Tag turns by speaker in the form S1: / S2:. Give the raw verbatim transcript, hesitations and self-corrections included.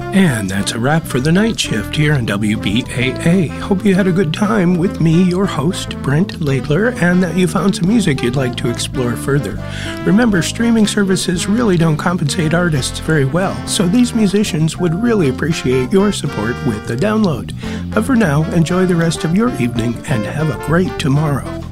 S1: And that's a wrap for the night shift here on W B A A. Hope you had a good time with me, your host, Brent Laidler, and that you found some music you'd like to explore further. Remember, streaming services really don't compensate artists very well, so these musicians would really appreciate your support with the download. But for now, enjoy the rest of your evening and have a great tomorrow.